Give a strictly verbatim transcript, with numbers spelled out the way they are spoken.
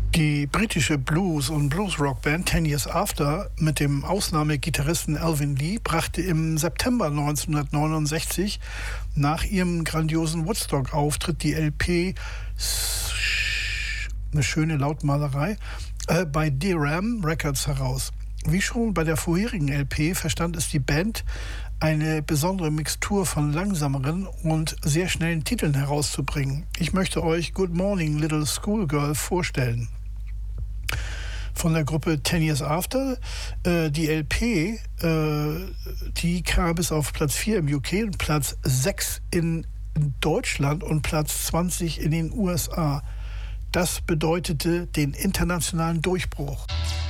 Die britische Blues- und Blues-Rock-Band Ten Years After mit dem Ausnahmegitarristen Alvin Lee brachte im September neunzehnhundertneunundsechzig nach ihrem grandiosen Woodstock-Auftritt die L P, eine schöne Lautmalerei, äh, bei D RAM Records heraus. Wie schon bei der vorherigen L P verstand es die Band, eine besondere Mixtur von langsameren und sehr schnellen Titeln herauszubringen. Ich möchte euch Good Morning Little Schoolgirl vorstellen. Von der Gruppe Ten Years After. Äh, die L P, äh, die kam bis auf Platz vier im U K und Platz sechs in Deutschland und Platz zwanzig in den U S A. Das bedeutete den internationalen Durchbruch.